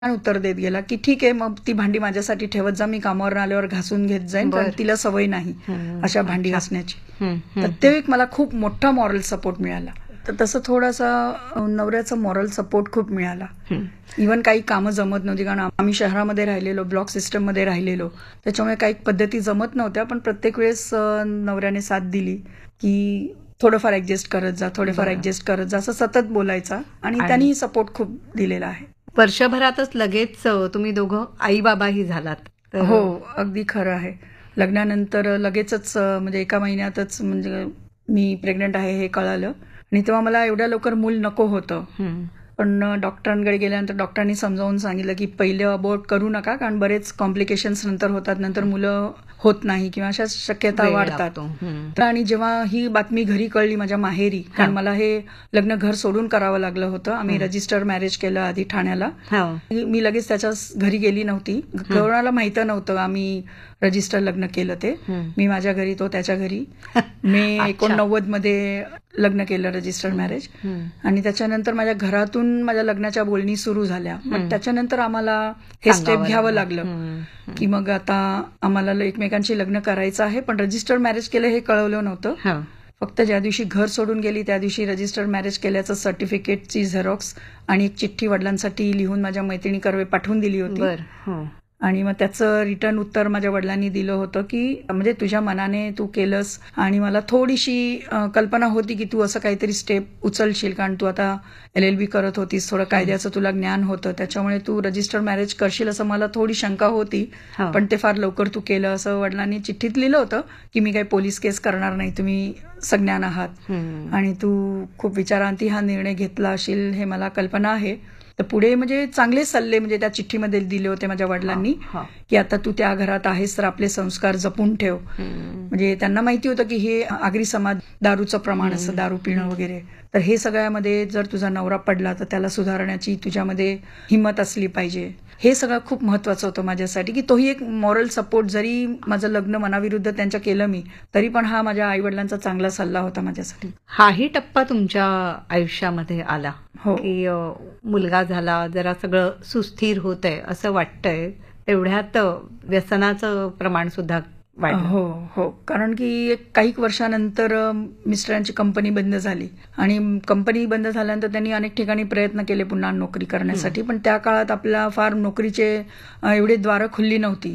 छान उत्तर देत गेला की ठीक आहे, मग ती भांडी माझ्यासाठी ठेवत जा, मी कामावर आल्यावर घासून घेत जाईन, कारण तिला सवय नाही अशा भांडी घासण्याची. तर ते एक मला खूप मोठा मॉरल सपोर्ट मिळाला. तर तसं थोडासा नवऱ्याचा मॉरल सपोर्ट खूप मिळाला. इव्हन काही कामं जमत नव्हती, कारण आम्ही शहरामध्ये राहिलेलो, ब्लॉक सिस्टम मध्ये राहिलेलो, त्याच्यामुळे काही पद्धती जमत नव्हत्या. पण प्रत्येक वेळेस नवऱ्याने साथ दिली की थोडंफार ऍडजस्ट करत जा, थोडेफार ऍडजस्ट करत जा, असं सतत बोलायचा. आणि त्यांनी सपोर्ट खूप दिलेला आहे. वर्षभरातच लगेच तुम्ही दोघं आई बाबाही झालात. हो, अगदी खरं आहे. लग्नानंतर लगेचच म्हणजे एका महिन्यातच म्हणजे मी प्रेग्नंट आहे हे कळालं. आणि तेव्हा मला एवढ्या लवकर मूल नको होतं. पण डॉक्टरांकडे गेल्यानंतर डॉक्टरांनी समजावून सांगितलं की पहिले अबॉर्ट करू नका, कारण बरेच कॉम्प्लिकेशन्स नंतर होतात, नंतर मुलं होत नाही किंवा अशा शक्यता वाढतात. आणि जेव्हा ही बातमी घरी कळली माझ्या माहेरी, कारण मला हे लग्न घर सोडून करावं लागलं होतं. आम्ही रजिस्टर मॅरेज केलं आधी ठाण्याला. मी लगेच त्याच्या घरी गेली नव्हती, कोणाला माहित नव्हतं आम्ही रजिस्टर लग्न केलं ते. मी माझ्या घरी, तो त्याच्या घरी. मे 89 मध्ये लग्न केलं, रजिस्टर मॅरेज. आणि त्याच्यानंतर माझ्या घरातून माझ्या लग्नाच्या बोलणी सुरू झाल्या. मग त्याच्यानंतर आम्हाला हे स्टेप घ्यावं लागलं की मग आता आम्हाला एकमेकांशी लग्न करायचं आहे. पण रजिस्टर मॅरेज केलं हे कळवलं नव्हतं. फक्त ज्या दिवशी घर सोडून गेली त्या दिवशी रजिस्टर मॅरेज केल्याचं सर्टिफिकेटची झेरॉक्स आणि एक चिठ्ठी वडिलांसाठी लिहून माझ्या मैत्रिणीकडे पाठवून दिली होती. आणि मग त्याचं रिटर्न उत्तर माझ्या वडिलांनी दिलं होतं की म्हणजे तुझ्या मनाने तू केलंस, आणि मला थोडीशी कल्पना होती की तू असं काहीतरी स्टेप उचलशील, कारण तू आता LLB करत होतीस, थोडं कायद्याचं तुला ज्ञान होतं, त्याच्यामुळे तू रजिस्टर मॅरेज करशील असं मला थोडी शंका होती. पण ते फार लवकर तू केलं असं वडिलांनी चिठ्ठीत लिहिलं होतं की मी काही पोलीस केस करणार नाही, तुम्ही सज्ञान आहात आणि तू खूप विचारांती हा निर्णय घेतला असेल हे मला कल्पना आहे. तर पुढे म्हणजे चांगले सल्ले म्हणजे त्या चिठ्ठीमध्ये दिले होते माझ्या वडिलांनी की आता तू त्या घरात आहेस तर आपले संस्कार जपून ठेव. म्हणजे त्यांना माहिती होतं की हे आगरी समाज दारूचं प्रमाण असं, दारू पिणं वगैरे, तर हे सगळ्यामध्ये जर तुझा नवरा पडला तर त्याला सुधारण्याची तुझ्यामध्ये हिंमत असली पाहिजे. हे सगळं खूप महत्वाचं होतं माझ्यासाठी की तोही एक मॉरल सपोर्ट. जरी माझं लग्न मनाविरुद्ध त्यांच्या केलं मी, तरी पण हा माझ्या आई वडिलांचा चांगला सल्ला होता माझ्यासाठी. हाही टप्पा तुमच्या आयुष्यामध्ये आला की मुलगा झाला, जरा सगळं सुस्थिर होतंय असं वाटतंय, तेवढ्यात व्यसनाचं प्रमाण सुद्धा वाढलं. हो, कारण की काही वर्षानंतर मिस्टरांची कंपनी बंद झाली आणि कंपनी बंद झाल्यानंतर त्यांनी अनेक ठिकाणी प्रयत्न केले पुन्हा नोकरी करण्यासाठी. पण त्या काळात आपल्याला फार नोकरीचे एवढे द्वारं खुलली नव्हती.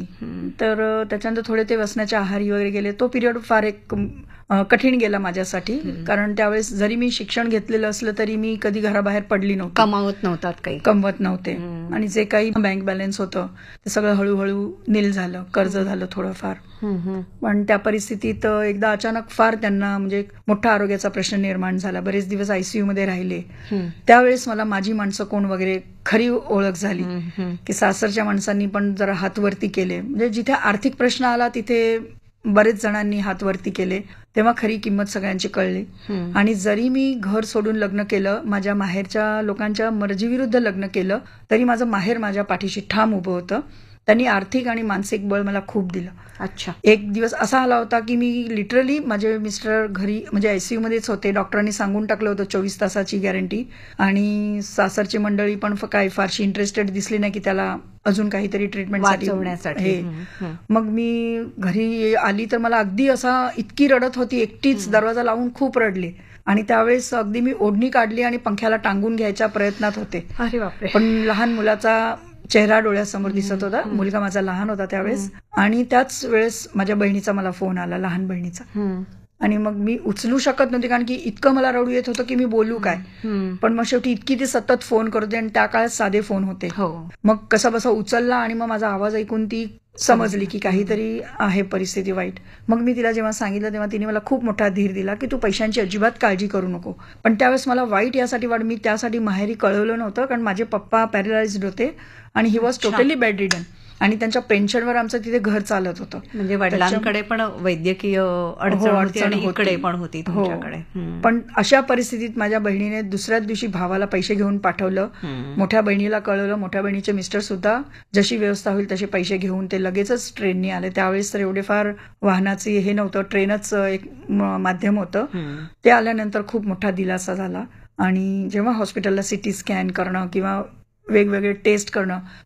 तर त्याच्यानंतर थोडे ते व्यसनाच्या आहारी वगैरे गेले. तो पिरियड फार एक कठीण गेला माझ्यासाठी, कारण त्यावेळेस जरी मी शिक्षण घेतलेलं असलं तरी मी कधी घराबाहेर पडली नव्हती, कमवत नव्हते. आणि जे काही बँक बॅलन्स होतं ते सगळं हळूहळू नील झालं, कर्ज झालं थोडंफार. पण त्या परिस्थितीत एकदा अचानक फार त्यांना म्हणजे मोठा आरोग्याचा प्रश्न निर्माण झाला. बरेच दिवस ICU मध्ये राहिले. त्यावेळेस मला माझी माणसं कोण वगैरे खरी ओळख झाली की सासरच्या माणसांनी पण जरा हात वरती केले. म्हणजे जिथे आर्थिक प्रश्न आला तिथे बरेच जणांनी हात वरती केले. तेव्हा खरी किंमत सगळ्यांची कळली. आणि जरी मी घर सोडून लग्न केलं, माझ्या माहेरच्या लोकांच्या मर्जीविरुद्ध लग्न केलं, तरी माझं माहेर माझ्या पाठीशी ठाम उभं होतं. त्यांनी आर्थिक आणि मानसिक बळ मला खूप दिलं. अच्छा. एक दिवस असा आला होता की मी लिटरली माझे मिस्टर घरी म्हणजे ICU मध्येच होते. डॉक्टरांनी सांगून टाकलं होतं 24 तासाची गॅरंटी. आणि सासरची मंडळी पण काही फारशी इंटरेस्टेड दिसली नाही की त्याला अजून काहीतरी ट्रीटमेंटसाठी. मग मी घरी आली तर मला अगदी असा इतकी रडत होती, एकटीच दरवाजा लावून खूप रडले. आणि त्यावेळेस अगदी मी ओढणी काढली आणि पंख्याला टांगून घ्यायच्या प्रयत्नात होते. अरे बापरे. पण लहान मुलाचा चेहरा डोळ्यासमोर दिसत होता. मुलगा माझा लहान होता त्यावेळेस. आणि त्याच वेळेस माझ्या बहिणीचा मला फोन आला, लहान बहिणीचा. आणि मग मी उचलू शकत नव्हते कारण की इतकं मला रडू येत होतं की मी बोलू काय. पण मग शेवटी इतकी ती सतत फोन करत होती आणि त्या काळात साधे फोन होते. मग कसा बसा उचलला आणि मग माझा आवाज ऐकून ती समजली की काहीतरी आहे परिस्थिती वाईट. मग मी तिला जेव्हा सांगितलं तेव्हा तिने मला खूप मोठा धीर दिला की तू पैशांची अजिबात काळजी करू नको. पण त्यावेळेस मला वाईट यासाठी मी त्यासाठी माहेरी कळवलं नव्हतं, कारण माझे पप्पा पॅरलाइज्ड होते आणि he was totally bed ridden. आणि त्यांच्या पेन्शनवर आमचं तिथे घर चालत होतं. म्हणजे वडिलांकडे पण वैद्यकीय अडचण इकडे पण होती तुमच्याकडे. पण अशा परिस्थितीत माझ्या बहिणीने दुसऱ्याच दिवशी भावाला पैसे घेऊन पाठवलं. मोठ्या बहिणीला कळवलं. मोठ्या बहिणीचे मिस्टर सुद्धा जशी व्यवस्था होईल तसे पैसे घेऊन ते लगेचच ट्रेननी आले. त्यावेळेस तर एवढे फार वाहनाचे हे नव्हतं, ट्रेनच एक माध्यम होतं. ते आल्यानंतर खूप मोठा दिलासा झाला. आणि जेव्हा हॉस्पिटलला CT स्कॅन करणं किंवा वेगवेगळे टेस्ट करणं